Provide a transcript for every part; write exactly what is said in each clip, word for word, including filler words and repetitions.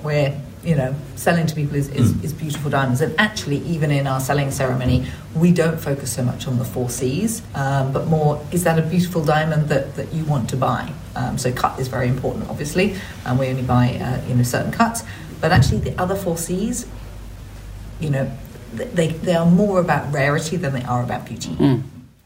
we're, you know, selling to people is, is, is beautiful diamonds. And actually, even in our selling ceremony, we don't focus so much on the four C's, um, but more, is that a beautiful diamond that, that you want to buy? Um, so cut is very important, obviously, and we only buy, uh, you know, certain cuts. But actually, the other four C's, you know, they, they are more about rarity than they are about beauty. Mm.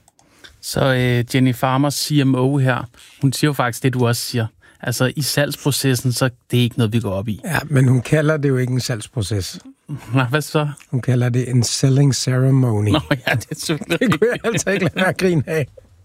Så uh, Jenny Farmer, C M O her, hun siger jo faktisk det, du også siger. Altså, i salgsprocessen, så det er ikke noget, vi går op i. Ja, men hun kalder det jo ikke en salgsproces. Nej, hvad så? Hun kalder det en selling ceremony. Nå ja, det er selvfølgelig. Det kunne jeg altså ikke lade være at grine af.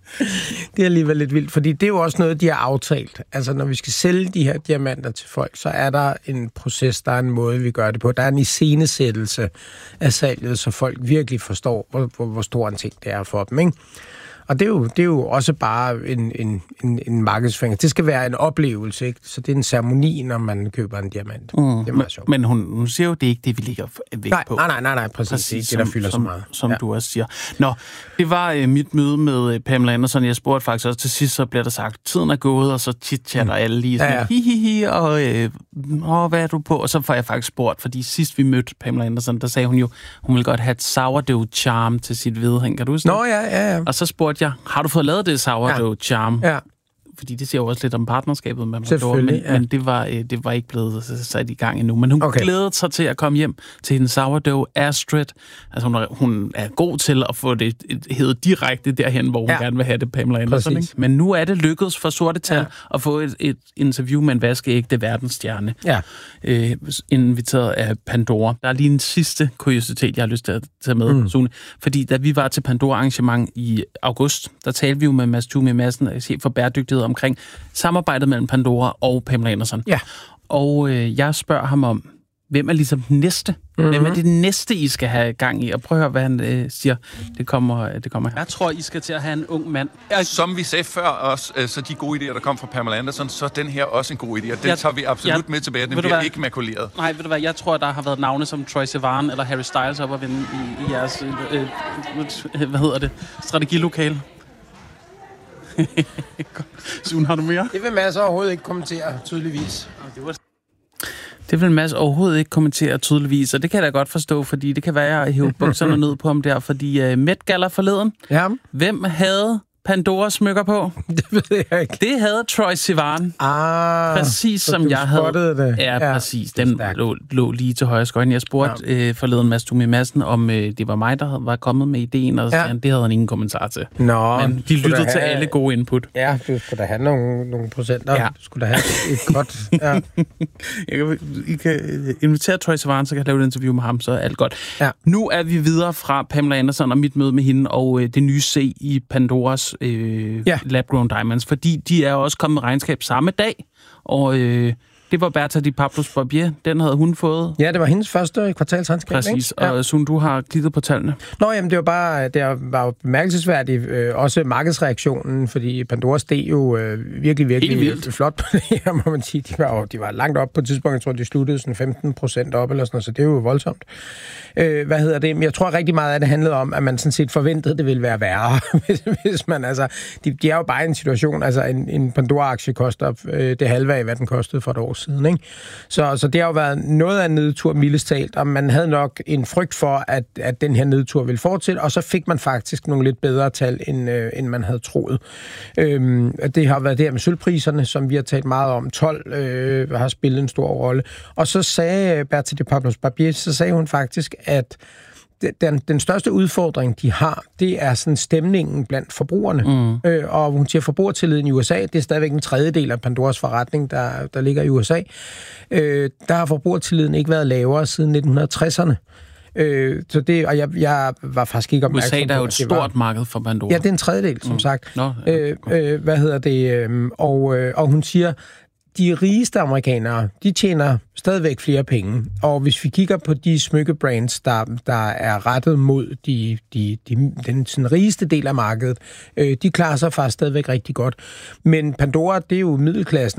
Det er alligevel lidt vildt, fordi det er jo også noget, de har aftalt. Altså, når vi skal sælge de her diamanter til folk, så er der en proces, der er en måde, vi gør det på. Der er en iscenesættelse af salget, så folk virkelig forstår, hvor, hvor, hvor stor en ting det er for dem, ikke? Og det er, jo, det er jo også bare en, en, en, en markedsføring. Det skal være en oplevelse, ikke? Så det er en ceremoni, når man køber en diamant. Mm. Det er meget sjovt. Men hun, hun siger jo, det er ikke det, vi ligger væk nej, på. Nej, nej, nej, nej, præcis. præcis det er det, der fylder som, så meget. Som ja. du også siger. Nå, det var øh, mit møde med Pamela Anderson. Jeg spurgte faktisk også til sidst, så bliver der sagt, tiden er gået, og så chit-chatter mm. alle lige sådan, ja, ja. hi, hi, hi, og øh, åh, hvad er du på? Og så får jeg faktisk spurgt, fordi sidst vi mødte Pamela Anderson, der sagde hun jo, hun ville godt have et sourdough charm til sit vedhæng. Kan du huske det? Nå, ja, ja, ja. Og så spurgte jeg, har du fået lavet det sourdough ja. charm? Ja. Fordi det siger jo også lidt om partnerskabet med Pandora, men, ja. men det, var, det var ikke blevet sat i gang endnu. Men hun okay. glædede sig til at komme hjem til hendes sourdough Astrid. Altså hun er, hun er god til at få det heddet direkte derhen, hvor hun ja. gerne vil have det, Pamela Anderson. Men nu er det lykkedes for Sorte Tal ja. at få et, et interview med en vaskeægte verdensstjerne. Ja. Øh, inviteret af Pandora. Der er lige en sidste kuriositet, jeg har lyst til at tage med, mm. Sune. Fordi da vi var til Pandora arrangement i august, der talte vi jo med Mads Thume Madsen, chef for bæredygtighed, omkring samarbejdet mellem Pandora og Pamela Anderson. Ja. Og øh, jeg spørger ham om, hvem er ligesom den næste? Mm-hmm. Hvem er det næste, I skal have gang i? Og prøv at høre, hvad han øh, siger. Det kommer, det kommer her. Jeg tror, I skal til at have en ung mand. Som vi sagde før også, så de gode idéer, der kom fra Pamela Anderson, så er den her også en god idé. Og den jeg, tager vi absolut jeg, med tilbage. Den bliver ikke makuleret. Nej, ved du hvad? Jeg tror, der har været navne som Troye Sivan eller Harry Styles op at vinde i, i jeres, øh, øh, hvad hedder det, strategilokale. Sune, har du mere? Det vil Mads overhovedet ikke kommentere, tydeligvis. Det vil Mads overhovedet ikke kommentere, tydeligvis, og det kan jeg da godt forstå, fordi det kan være, at jeg hæver bukserne ned på ham der, fordi uh, Met Gala forleden, ja. Hvem havde Pandora smykker på? Det ved jeg ikke. Det havde Troye Sivan. Ah, præcis som jeg havde. Det. Ja, ja, præcis. Den lå, lå lige til højre skøjten. Jeg spurgte ja. øh, forleden Mads Thume Madsen, om øh, det var mig, der var kommet med ideen, og ja. det havde han ingen kommentar til. Nå, men de lyttede have... til alle gode input. Ja, du skulle da have nogle, nogle procenter. Ja. Du skulle da have et godt... Ja. Jeg kan, I kan invitere Troye Sivan, så kan jeg lave et interview med ham, så er alt godt. Ja. Nu er vi videre fra Pamela Anderson og mit møde med hende, og øh, det nye C i Pandoras Øh, ja. Lab-grown diamonds, fordi de er også kommet med regnskab samme dag, og øh, det var Bertha Di Pablos Barbier, den havde hun fået. Ja, det var hendes første kvartalsregnskab. Præcis, ja. og Sune, du har kigget på tallene. Nå, jamen det var bare, det var jo bemærkelsesværdigt, øh, også markedsreaktionen, fordi Pandora steg jo øh, virkelig, virkelig flot på det her, må man sige. De var, jo, de var langt op på et tidspunkt, jeg tror, de sluttede sådan femten procent op, eller sådan noget, så det er jo voldsomt. Øh, hvad hedder det? Men jeg tror rigtig meget af det handlede om, at man sådan set forventede, det ville være værre, hvis, hvis man altså... De, de er jo bare i en situation, altså en, en Pandora-aktie koster øh, det halve af, hvad den kostede for et år siden, ikke? Så, så det har jo været noget af en nedtur, mildest talt, og man havde nok en frygt for, at, at den her nedtur ville fortsætte, og så fik man faktisk nogle lidt bedre tal, end, øh, end man havde troet. Øhm, det har været det her med sølvpriserne, som vi har talt meget om. tolv øh, har spillet en stor rolle. Og så sagde Bertha Di Pablos Barbier, så sagde hun faktisk, at Den, den største udfordring, de har, det er sådan stemningen blandt forbrugerne. Mm. Øh, og hun siger, forbrugertilliden i U S A, det er stadigvæk en tredjedel af Pandoras forretning, der, der ligger i U S A. Øh, der har forbrugertilliden ikke været lavere siden nitten tresserne. Øh, så det, og jeg, jeg var faktisk ikke opmærksom på, U S A, der er jo et stort var, marked for Pandora. Ja, det er en tredjedel, som mm. sagt. Nå, ja, øh, øh, hvad hedder det? Øh, og, øh, og hun siger, de rigeste amerikanere, de tjener stadigvæk flere penge. Og hvis vi kigger på de smykkebrands, der, der er rettet mod de, de, de, den sådan, rigeste del af markedet, øh, de klarer sig faktisk stadigvæk rigtig godt. Men Pandora, det er jo middelklassen.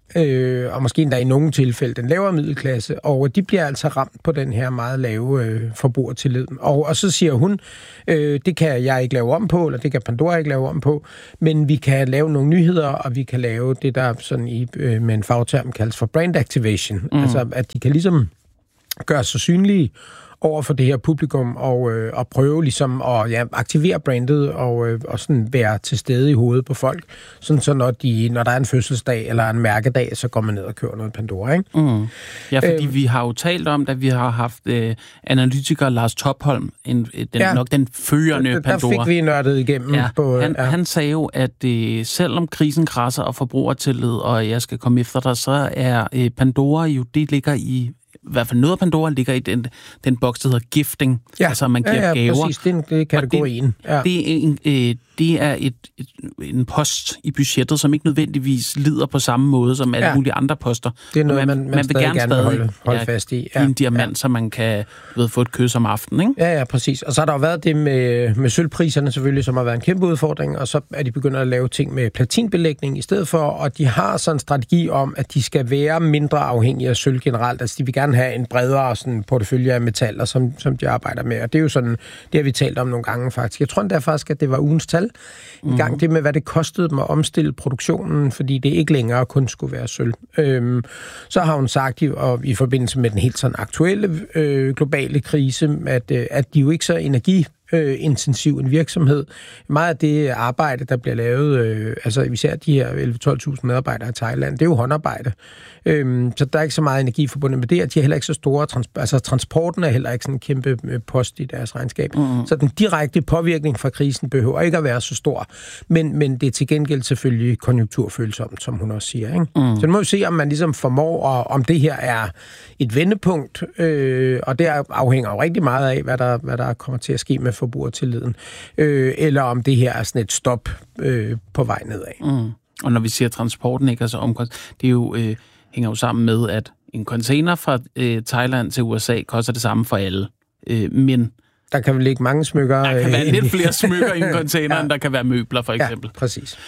øh, og måske endda i nogle tilfælde den lavere middelklasse, og de bliver altså ramt på den her meget lave øh, forbrugertillid. Og, og så siger hun, øh, det kan jeg ikke lave om på, eller det kan Pandora ikke lave om på, men vi kan lave nogle nyheder, og vi kan lave det, der sådan i, øh, med en fagterm kaldes for brand activation. Mm. Altså, at de kan ligesom gøre sig synlige over for det her publikum, og, øh, og prøve ligesom at ja, aktivere brandet, og, øh, og sådan være til stede i hovedet på folk. Sådan så når, de, når der er en fødselsdag eller en mærkedag, så går man ned og køber noget Pandora, ikke? Mm. Ja, fordi øh, vi har jo talt om, at vi har haft øh, analytiker Lars Topholm, en, den, ja, nok den førende der, Pandora. Der fik vi nørdet igennem. Ja, på, han, ja. han sagde jo, at øh, selvom krisen krasser og forbrugertillid, og jeg skal komme efter dig, så er øh, Pandora jo, det ligger i i hvert fald noget af Pandora ligger i den, den boks, der hedder gifting. Ja, altså, man giver ja, ja, gaver. Præcis, det er, det er kategorien. Ja. Det, det er, en, øh, det er et, et, en post i budgettet, som ikke nødvendigvis lider på samme måde som alle ja. mulige andre poster. Det er noget, man, man, man vil gerne stadig holde, holde ja, fast i. Ja. En diamant, ja. Så man kan ved, få et kys om aftenen. Ikke? Ja, ja, præcis. Og så har der jo været det med, med sølvpriserne selvfølgelig, som har været en kæmpe udfordring, og så er de begyndt at lave ting med platinbelægning i stedet for, og de har sådan en strategi om, at de skal være mindre afhængige af sølv generelt. Altså, de vil gerne have en bredere sådan, portefølje af metaller, som, som de arbejder med. Og det er jo sådan, det har vi talt om nogle gange faktisk. Jeg tror endda faktisk, at det var ugens tal. En mm. gang det med, hvad det kostede dem at omstille produktionen, fordi det ikke længere kun skulle være sølv. Øhm, så har hun sagt, og i forbindelse med den helt sådan aktuelle øh, globale krise, at, øh, at de jo ikke så energi Øh, intensiv en virksomhed. Meget af det arbejde, der bliver lavet, øh, altså især de her elleve til tolv tusind medarbejdere i Thailand, det er jo håndarbejde. Øhm, så der er ikke så meget energi forbundet med det, og de er heller ikke så store. Trans- altså transporten er heller ikke sådan en kæmpe post i deres regnskab. Mm-hmm. Så den direkte påvirkning fra krisen behøver ikke at være så stor. Men, men det er til gengæld selvfølgelig konjunkturfølsomt, som hun også siger. Ikke? Mm. Så nu må vi se, om man ligesom formår, og om det her er et vendepunkt, øh, og det afhænger jo rigtig meget af, hvad der, hvad der kommer til at ske med forbrugertilliden, øh, eller om det her er sådan et stop øh, på vej nedad. Mm. Og når vi siger transporten, ikke, altså omkost, det er jo, øh, hænger jo sammen med, at en container fra øh, Thailand til U S A koster det samme for alle. Øh, men der kan vel ligge mange smykker. Der kan være lidt flere smykker i en container, ja. End der kan være møbler, for eksempel. Ja, præcis.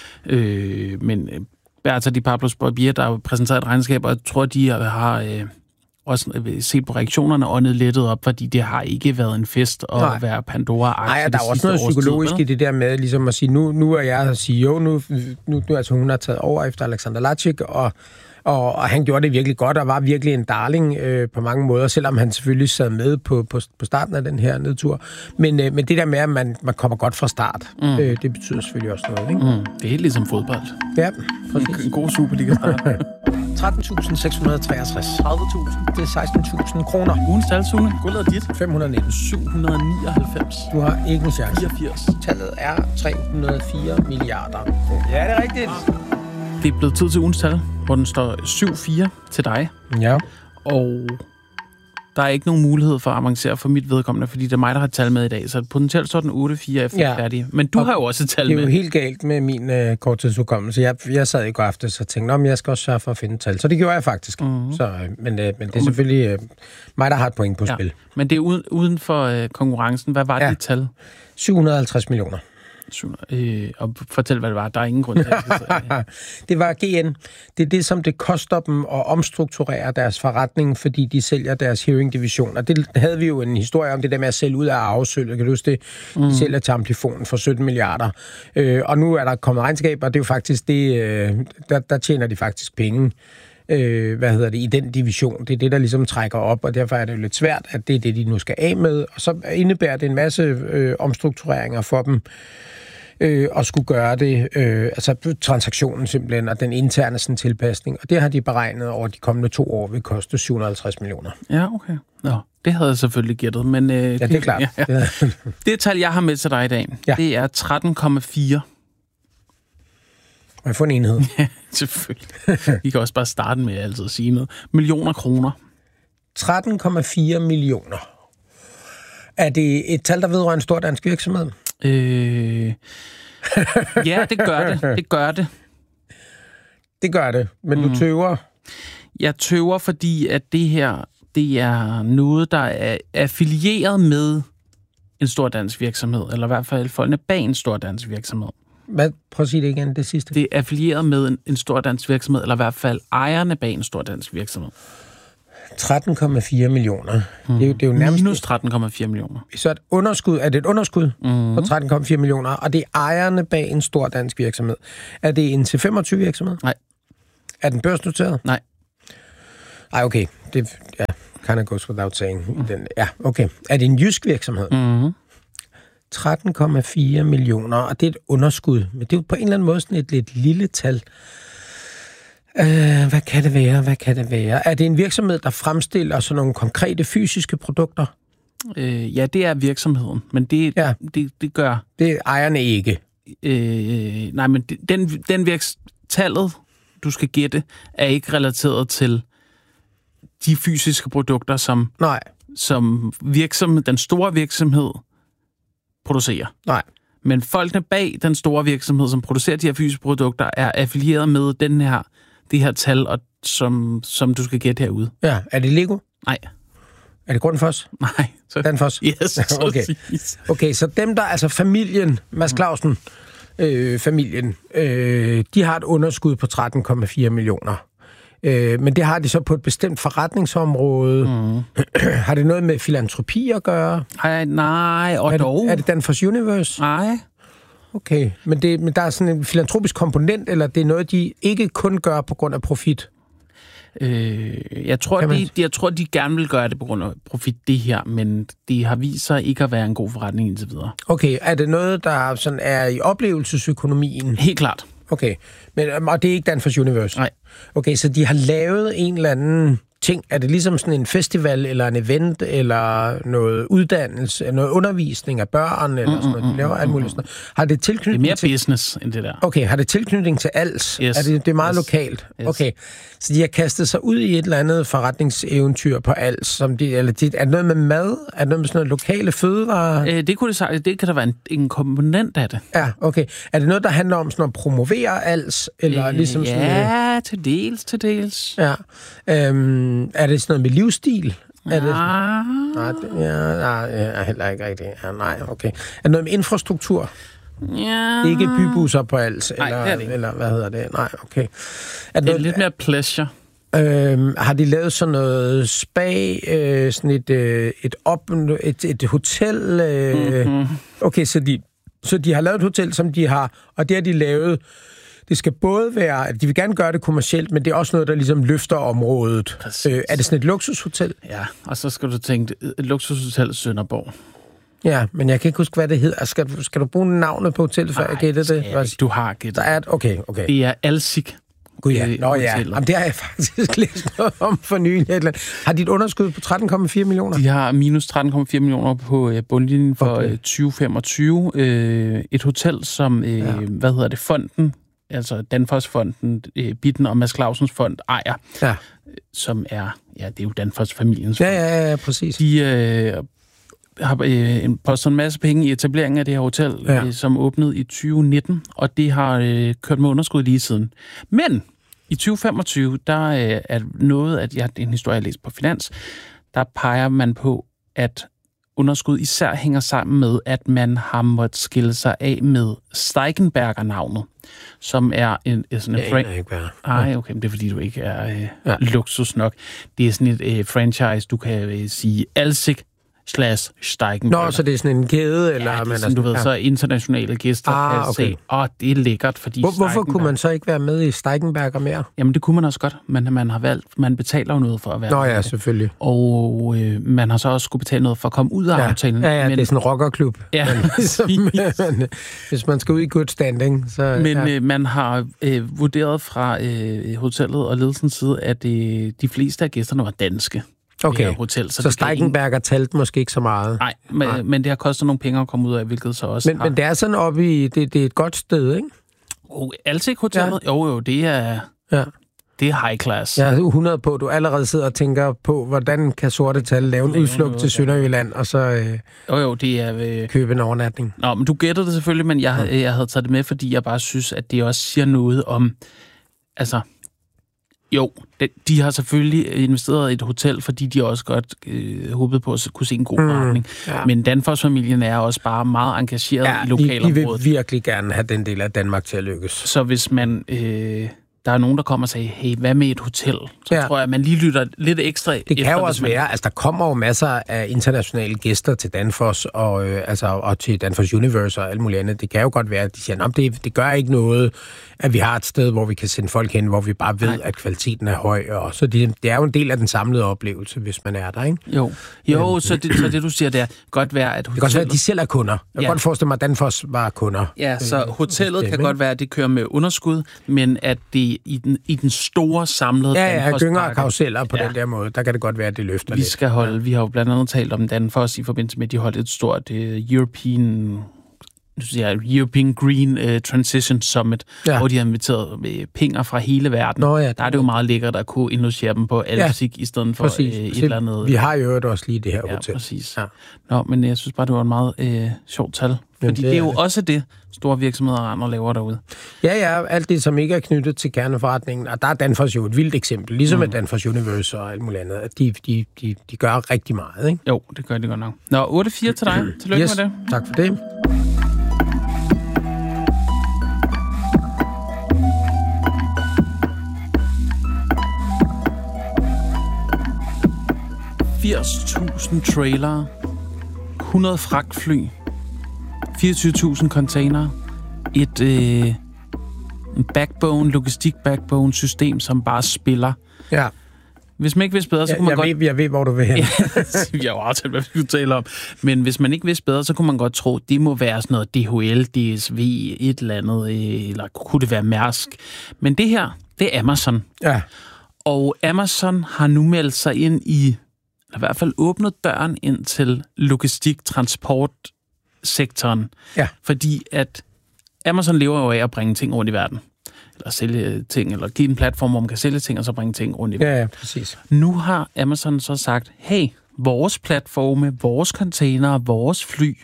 Øh, men Berta Di Pablos Barbier, der har præsenteret et regnskab, og jeg tror, de har øh, også set på reaktionerne åndet lettet op, fordi det har ikke været en fest at Nej. Være Pandora-aktie. Nej, der er også noget psykologisk tid, i det der med, ligesom at sige, nu, nu er jeg C E O, nu, nu, nu altså hun har taget over efter Alexander Lacik, og Og, og han gjorde det virkelig godt, og var virkelig en darling øh, på mange måder, selvom han selvfølgelig sad med på, på, på starten af den her nedtur. Men, øh, men det der med, at man, man kommer godt fra start, mm. øh, det betyder selvfølgelig også noget, ikke? Mm. Det er helt ligesom fodbold. Ja, præcis. En god Superliga-start. tretten tusind seks hundrede og treogtres. tredive tusind. Det er seksten tusind kroner. Ugens tal, Sune. Guldet er dit. fem hundrede og nitten. syv hundrede og nioghalvfems. Du har ikke en chance. fireogfirs. Tallet er tre hundrede og fire milliarder kroner. Ja, det er rigtigt. Det er blevet tid til ugens tal, hvor den står syv fire til dig. Ja. Og der er ikke nogen mulighed for at avancere for mit vedkommende, fordi det er mig, der har et tal med i dag. Så potentielt står den otte fire efter ja. Færdig. Men du og har jo også et tal med. Det er jo helt galt med min øh, korttidsudkommelse. Jeg, jeg sad i går aftes og tænkte, om jeg skal også sørge for at finde et tal. Så det gjorde jeg faktisk. Mm-hmm. Så, øh, men, øh, men det er selvfølgelig øh, mig, der har et point på ja. Spil. Men det er uden, uden for øh, konkurrencen. Hvad var ja. Dit tal? syv hundrede og halvtreds millioner. Øh, og fortæl, hvad det var. Der er ingen grund til at det var G N. Det er det, som det koster dem at omstrukturere deres forretning, fordi de sælger deres hearing-division. Og det havde vi jo en historie om, det der med at sælge ud af arvesølvet. Kan du huske det? De mm. sælger til Amplifon for sytten milliarder. Øh, og nu er der kommet regnskaber, og det er jo faktisk det, øh, der, der tjener de faktisk penge. Øh, hvad hedder det, i den division. Det er det, der ligesom trækker op, og derfor er det jo lidt svært, at det er det, de nu skal af med. Og så indebærer det en masse øh, omstruktureringer for dem, øh, og skulle gøre det, øh, altså transaktionen simpelthen, og den interne sådan, tilpasning. Og det har de beregnet over de kommende to år, vil koste syv hundrede og halvtreds millioner. Ja, okay. Nå, det havde jeg selvfølgelig gættet, men... Øh, ja, det er klart. Ja, ja. Det tal, jeg har med til dig i dag, ja. Det er tretten komma fire. Må jeg få en enhed? Ja, selvfølgelig. Vi kan også bare starte med at altid sige noget. Millioner kroner. tretten komma fire millioner. Er det et tal, der vedrører en stor dansk virksomhed? Øh... Ja, det gør det. Det gør det. Det gør det, men mm. du tøver? Jeg tøver, fordi at det her, det er noget, der er affilieret med en stor dansk virksomhed, eller i hvert fald folkene bag en stor dansk virksomhed. Hvad? Prøv at sige det igen, det sidste. Det er affilieret med en, en stor dansk virksomhed, eller i hvert fald ejerne bag en stor dansk virksomhed. tretten komma fire millioner. Hmm. Det, er jo, det er jo nærmest... Minus tretten komma fire millioner. Så et underskud, er det et underskud hmm. på tretten komma fire millioner, og det er ejerne bag en stor dansk virksomhed. Er det en T femogtyve virksomhed? Nej. Er den børsnoteret? Nej. Ej, okay. Det ja, kind of goes without saying. Mm. Den, ja, okay. Er det en jysk virksomhed? Mm. tretten komma fire millioner, og det er et underskud. Men det er jo på en eller anden måde sådan et lidt lille tal. Uh, hvad kan det være? Hvad kan det være? Er det en virksomhed, der fremstiller sådan nogle konkrete fysiske produkter? Øh, ja, det er virksomheden, men det, ja. det, det gør... Det er ejerne ikke. Øh, nej, men det, den, den virks... tallet, du skal gætte, er ikke relateret til de fysiske produkter, som, nej. som virksomhed, den store virksomhed producerer. Nej. Men folkene bag den store virksomhed, som producerer de her fysiske produkter, er affilieret med den her, det her tal, og som, som du skal gætte herude. Ja, er det Lego? Nej. Er det Grundfos? Nej. Så... Danfoss? Yes, okay. Okay, så dem der, altså familien, Mads Clausen, øh, familien, øh, de har et underskud på tretten komma fire millioner. Øh, men det har de så på et bestemt forretningsområde. Mm. Har det noget med filantropi at gøre? Ej, nej, og er dog. Det, er det Danfoss Universe? Nej. Okay, men, det, men der er sådan en filantropisk komponent, eller det er noget, de ikke kun gør på grund af profit? Øh, jeg, tror, man... de, jeg tror, de gerne vil gøre det på grund af profit, det her, men det har vist sig ikke at være en god forretning indtil videre. Okay, er det noget, der sådan er i oplevelsesøkonomien? Helt klart. Okay, men, og det er ikke Danfoss Universe? Nej. Okay, så de har lavet en eller anden ting. Er det ligesom sådan en festival, eller en event, eller noget uddannelse, noget undervisning af børn, eller mm, sådan noget? De laver alt muligt sådan noget. Har det tilknytning det er mere til... business end det der. Okay, har det tilknytning til Als? Yes. Er det, det er meget yes. lokalt? Yes. Okay, så de har kastet sig ud i et eller andet forretningseventyr på Als, som de, eller de, er det noget med mad? Er det noget med sådan noget lokale fødevarer? Øh, det kunne det sige, det kan der være en, en komponent af det. Ja, okay. Er det noget, der handler om sådan at promovere Als? Eller øh, ligesom sådan, ja, øh... til dels, til dels. Ja. Øhm, er det sådan noget med livsstil? Er det ah. Nej, det, ja, nej, ja, heller ikke rigtigt. Ja, nej, okay. Er det noget med infrastruktur? Ja. Ikke bybusser på Als? Nej, eller, det er det ikke. Eller hvad hedder det? Nej, okay. Er det, det er lidt mere pleasure. Øhm, har de lavet sådan noget spa, øh, sådan et, øh, et, op, et, et hotel? Øh, mm-hmm. Okay, så de, så de har lavet et hotel, som de har, og det har de lavet. Det skal både være, at de vil gerne gøre det kommercielt, men det er også noget, der ligesom løfter området. Øh, er det sådan et luksushotel? Ja, og så skal du tænke, et luksushotel Sønderborg. Ja, men jeg kan ikke huske, hvad det hedder. Skal, skal du bruge navnet på hotellet, før jeg gætter det? Nej, du har gættet. Der er et, okay, okay. Det er Alsik. Gud ja, nå ja. Jamen, det har jeg faktisk læst noget om for nylig. Har de et underskud på tretten komma fire millioner? De har minus tretten komma fire millioner på bundlinjen for okay. tyve femogtyve. Et hotel, som, ja. hvad hedder det, fonden, altså Danfoss-fonden, Bitten og Mads Clausens fond ejer, ja. som er, ja, det er jo Danfoss-familiens fond. Ja, ja, ja, præcis. De øh, har øh, postet en masse penge i etableringen af det her hotel, ja. øh, som åbnede i tyve nitten, og det har øh, kørt med underskud lige siden. Men i tyve femogtyve, der øh, er noget, at jeg, det er en historie, jeg læste på Finans, der peger man på, at underskud især hænger sammen med, at man har måttet skille sig af med Steigenberger-navnet, som er en, sådan en franchise. Ej, okay, men det er fordi, du ikke er øh, ja. luksus nok. Det er sådan et øh, franchise, du kan øh, sige Alsik slash Steigenberger. Nå, så det er sådan en kæde? Eller ja, det er man sådan, du ved, ja. så internationale gæster ah, kan okay. se, åh, det er lækkert, fordi Hvor, Hvorfor kunne man så ikke være med i Steigenberger mere? Jamen, det kunne man også godt, men man har valgt, man betaler jo noget for at være Nå med. ja, selvfølgelig. Og øh, man har så også skulle betale noget for at komme ud af ja. aftalen. Ja, ja, men, det er sådan en rockerklub. Ja, som, man, hvis man skal ud i good standing, så... Men ja. øh, man har øh, vurderet fra øh, hotellet og ledelsens side, at øh, de fleste af gæsterne var danske. Okay, hotel, så, så Steigenberger ingen... talte måske ikke så meget? Nej, men, Nej, men det har kostet nogle penge at komme ud af, hvilket så også men, har... Men det er sådan oppe i... Det, det er et godt sted, ikke? Oh, Alsik Hotellet? Ja. Jo, jo, det er... Ja. Det er high class. Jeg er hundrede på, at du allerede sidder og tænker på, hvordan kan sorte tal lave en udflugt til Sønderjylland, og så øh, jo, jo, det er, øh... købe en overnatning. Nå, men du gætter det selvfølgelig, men jeg, ja. jeg havde taget det med, fordi jeg bare synes, at det også siger noget om... Altså... Jo, de, de har selvfølgelig investeret i et hotel, fordi de også godt øh, håbede på at kunne se en god forretning. Mm, ja. Men Danfoss-familien er også bare meget engageret ja, i lokalområdet. De, de vil virkelig gerne have den del af Danmark til at lykkes. Så hvis man... Øh, der er nogen, der kommer og siger, hey, hvad med et hotel? Så ja. tror jeg, at man lige lytter lidt ekstra Det kan efter, jo også man... være, altså der kommer jo masser af internationale gæster til Danfoss og, øh, altså, og til Danfoss Universe og alt muligt andet. Det kan jo godt være, at de siger, at det, det gør ikke noget, at vi har et sted, hvor vi kan sende folk hen, hvor vi bare ved, Nej. at kvaliteten er høj. Og så det, det er jo en del af den samlede oplevelse, hvis man er der, ikke? Jo, jo øhm, så, det, så det, du siger, det er godt være, at hotellet... Det kan også være, at de selv er kunder. Jeg kan ja. godt forestille mig, at Danfoss var kunder. Ja, så hotellet øh, kan godt være, at det kører med underskud, men at det i den, i den store samlede ja, ja, gynger og karuseller på ja. den der måde, der kan det godt være, at det løfter vi lidt. Skal holde, ja. Vi har jo blandt andet talt om Danfoss i forbindelse med, at de holdt et stort uh, European... Ja, European Green uh, Transition Summit, ja. hvor de har inviteret uh, pinger fra hele verden. Nå, ja, der er det jo meget lækkert at kunne indlogere dem på Alfsig ja, i stedet for uh, et eller andet... Vi har jo også lige det her ja, hotel. Præcis. Ja, præcis. Nå, men jeg synes bare, det var en meget uh, sjovt tal. Fordi det, det er jo også det, store virksomheder og andre laver derude. Ja, ja, alt det, som ikke er knyttet til kerneforretningen. Og der er Danfoss jo et vildt eksempel, ligesom mm. med Danfoss Universe og alt muligt andet. At de, de, de, de gør rigtig meget, ikke? Jo, det gør de godt nok. Nå, otte fire til dig. Tillykke yes, med det. Tak for det. firs tusind trailere, hundrede fragtfly, fireogtyve tusind containere, et øh, backbone, logistik-backbone-system, som bare spiller. Ja. Hvis man ikke vidste bedre, så kunne man jeg godt... Ved, jeg ved, hvor du vil hen. Jeg har jo aftalt, hvad vi skulle tale om. Men hvis man ikke vidste bedre, så kunne man godt tro, det må være sådan noget D H L, D S V, et eller andet, eller kunne det være Mærsk. Men det her, det er Amazon. Ja. Og Amazon har nu meldt sig ind i, eller i hvert fald åbnet døren ind til logistik-transportsektoren. Ja. Fordi at Amazon lever jo af at bringe ting rundt i verden. Eller sælge ting, eller give en platform, hvor man kan sælge ting, og så bringe ting rundt i verden. Ja, ja, præcis. Nu har Amazon så sagt, hey, vores platforme, vores containere, vores fly,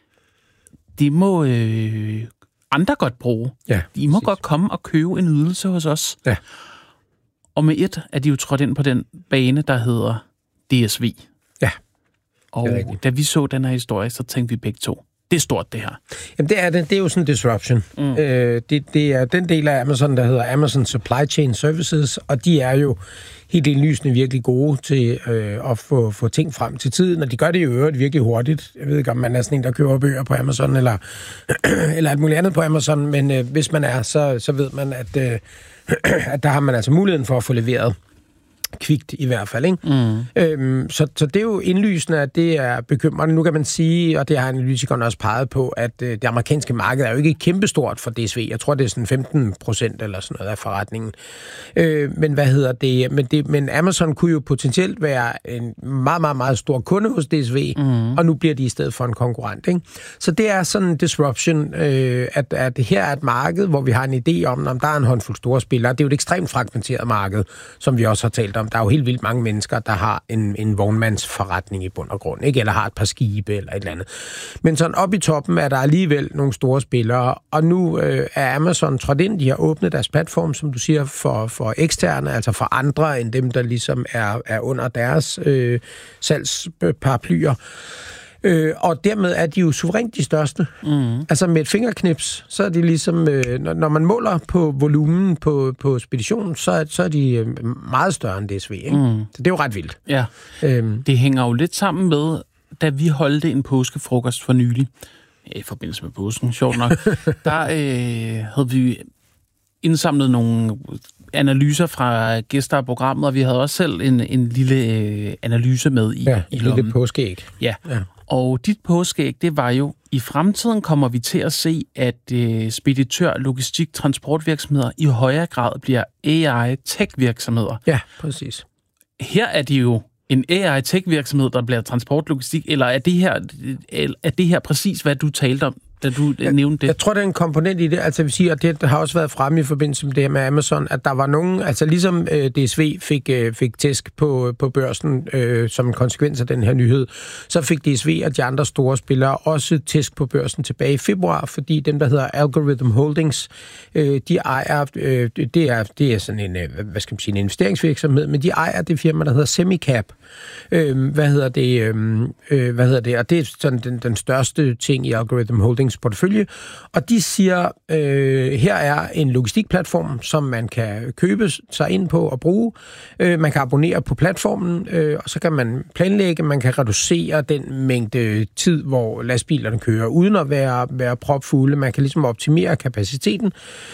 de må øh, andre godt bruge. Ja, de må præcis. godt komme og købe en ydelse hos os. Ja. Og med et er de jo trådt ind på den bane, der hedder D S V. Ja. Og da vi så den her historie, så tænkte vi begge to, det er stort, det her. Jamen, det er det. Det er jo sådan en disruption. Mm. Øh, det, det er den del af Amazon, der hedder Amazon Supply Chain Services, og de er jo helt indlysende virkelig gode til øh, at få, få ting frem til tiden, og de gør det i øvrigt virkelig hurtigt. Jeg ved ikke, om man er sådan en, der køber bøger på Amazon, eller, eller alt muligt andet på Amazon, men øh, hvis man er, så, så ved man, at, øh, at der har man altså muligheden for at få leveret kvikt i hvert fald, ikke? Mm. Øhm, så, så det er jo indlysende, at det er bekymrende. Nu kan man sige, og det har analytikerne også peget på, at øh, det amerikanske marked er jo ikke kæmpestort for D S V. Jeg tror, det er sådan femten procent eller sådan noget af forretningen. Øh, men hvad hedder det? Men, det? men Amazon kunne jo potentielt være en meget, meget, meget stor kunde hos D S V, mm. og nu bliver de i stedet for en konkurrent, ikke? Så det er sådan en disruption, øh, at, at her er et marked, hvor vi har en idé om, om der er en håndfuld store spillere. Det er jo et ekstremt fragmenteret marked, som vi også har talt om. Der er jo helt vildt mange mennesker, der har en, en vognmandsforretning i bund og grund, ikke? Eller har et par skibe eller et eller andet. Men sådan op i toppen er der alligevel nogle store spillere, og nu øh, er Amazon trådt ind. De har åbnet deres platform, som du siger, for, for eksterne, altså for andre end dem, der ligesom er, er under deres øh, salgsparaplyer. Øh, og dermed er de jo suverænt de største. Mm. Altså med et fingerknips, så er de ligesom, øh, når, når man måler på volumen på, på speditionen, så er, så er de øh, meget større end D S V, ikke? Mm. Så det er jo ret vildt. Ja, øhm. Det hænger jo lidt sammen med, da vi holdte en påskefrokost for nylig, i forbindelse med påsken, sjovt nok, der øh, havde vi indsamlet nogle analyser fra gæster af programmet, og vi havde også selv en, en lille øh, analyse med i, ja, i lommen. Lille påskeæg. Ja. ja. Og dit påskeæg, det var jo, i fremtiden kommer vi til at se, at øh, speditør, logistik, transportvirksomheder i højere grad bliver A I-tech-virksomheder. Ja, præcis. Her er det jo en A I-tech-virksomhed, der bliver transportlogistik, eller er det her, er det her præcis, hvad du talte om da du jeg, nævnte det? Jeg tror, det er en komponent i det. Altså, jeg vil sige, og det har også været fremme i forbindelse med det her med Amazon, at der var nogen, altså ligesom øh, D S V fik, øh, fik tæsk på, på børsen øh, som en konsekvens af den her nyhed, så fik D S V og de andre store spillere også tæsk på børsen tilbage i februar, fordi dem, der hedder Algorithm Holdings, øh, de ejer, øh, det, er, det er sådan en, øh, hvad skal man sige, en investeringsvirksomhed, men de ejer det firma, der hedder Semicap. Øh, hvad hedder det? Øh, hvad hedder det? Og det er sådan den, den største ting i Algorithm Holdings portefølje. Og de siger, øh, her er en logistikplatform, som man kan købe sig ind på og bruge. Øh, man kan abonnere på platformen, øh, og så kan man planlægge, man kan reducere den mængde tid, hvor lastbilerne kører, uden at være, være propfulde. Man kan ligesom optimere kapaciteten.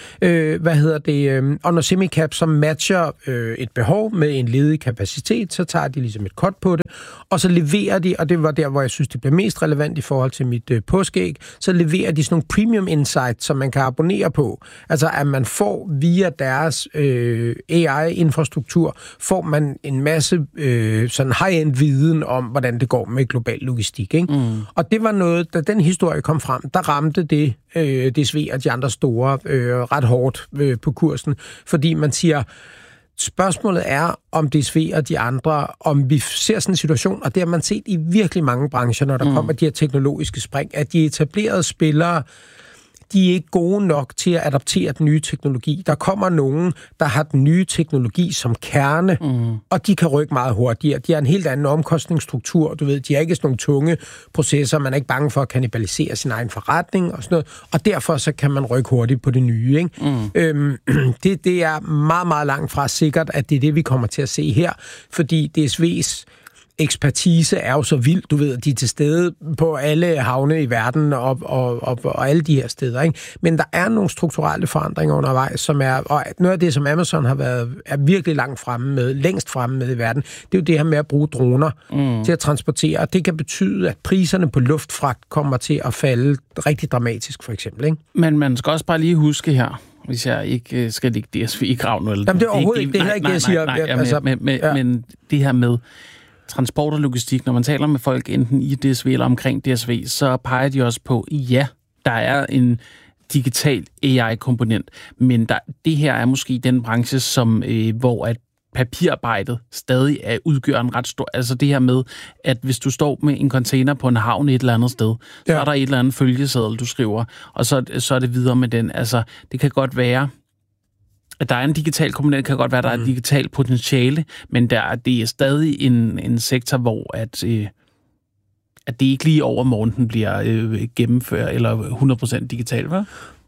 Øh, hvad hedder det? Og når Semicap så matcher øh, et behov med en ledig kapacitet, så tager de ligesom et cut på det, og så leverer de, og det var der, hvor jeg synes, det blev mest relevant i forhold til mit øh, påskeæg, så leverer de sådan nogle premium insights, som man kan abonnere på. Altså, at man får via deres øh, A I-infrastruktur, får man en masse øh, sådan high-end viden om, hvordan det går med global logistik. Ikke? Mm. Og det var noget, da den historie kom frem, der ramte det øh, D S V og de andre store øh, ret hårdt øh, på kursen, fordi man siger, spørgsmålet er, om D S V og de andre, om vi ser sådan en situation, og det har man set i virkelig mange brancher, når der mm. kommer de her teknologiske spring, at de etablerede spillere, de er ikke gode nok til at adaptere den nye teknologi. Der kommer nogen, der har den nye teknologi som kerne, mm. og de kan rykke meget hurtigere. De har en helt anden omkostningsstruktur. Du ved, de er ikke sådan nogle tunge processer. Man er ikke bange for at kannibalisere sin egen forretning og sådan noget. Og derfor så kan man rykke hurtigt på det nye. Ikke? Mm. Øhm, det, det er meget, meget langt fra sikkert, at det er det, vi kommer til at se her. Fordi D S V's ekspertise er jo så vild, du ved, at de er til stede på alle havne i verden og, og, og, og alle de her steder. Ikke? Men der er nogle strukturelle forandringer undervejs, som er, og noget af det, som Amazon har været, er virkelig langt fremme med, længst fremme med i verden, det er jo det her med at bruge droner mm. til at transportere, og det kan betyde, at priserne på luftfragt kommer til at falde rigtig dramatisk, for eksempel. Ikke? Men man skal også bare lige huske her, hvis jeg ikke skal lægge D S V i graven. Eller, Jamen, det er overhovedet ikke det, her, ikke det, jeg siger. Nej, nej, nej, altså, med, med, ja. Men det her med transport og logistik, når man taler med folk enten i D S V eller omkring D S V, så peger de også på, ja, der er en digital A I-komponent, men der, det her er måske den branche, som, øh, hvor at papirarbejdet stadig er, udgør en ret stor... Altså det her med, at hvis du står med en container på en havn et eller andet sted, ja. Så er der et eller andet følgeseddel, du skriver, og så, så er det videre med den. Altså, det kan godt være, at der er en digital komponent, kan godt være, at der er et digitalt potentiale, men der, det er stadig en, en sektor, hvor at, øh, at det ikke lige over morgen den bliver øh, gennemført, eller hundrede procent digital, hva'?